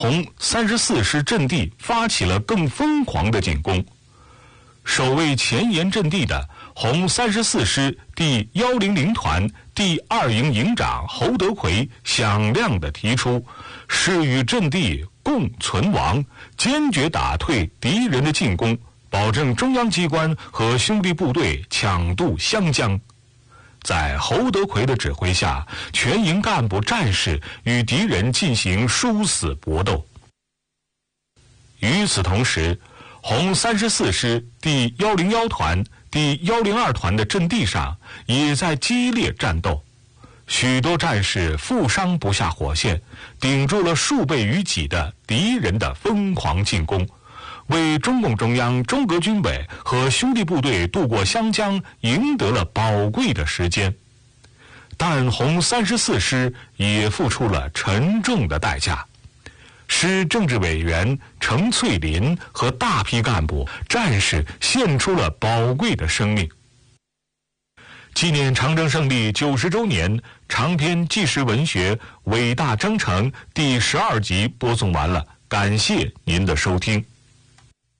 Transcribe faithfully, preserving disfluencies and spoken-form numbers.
红三十四师阵地发起了更疯狂的进攻。守卫前沿阵地的红三十四师第幺零零团第二营营长侯德奎响亮地提出，誓与阵地共存亡，坚决打退敌人的进攻，保证中央机关和兄弟部队抢渡湘江。在侯德奎的指挥下，全营干部战士与敌人进行殊死搏斗。与此同时，红三十四师第幺零一团第幺零二团的阵地上也在激烈战斗，许多战士负伤不下火线，顶住了数倍于己的敌人的疯狂进攻，为中共中央、中革军委和兄弟部队渡过湘江赢得了宝贵的时间。但红三十四师也付出了沉重的代价，师政治委员程翠林和大批干部战士献出了宝贵的生命。纪念长征胜利九十周年长篇纪实文学《伟大征程》第十二集播送完了，感谢您的收听。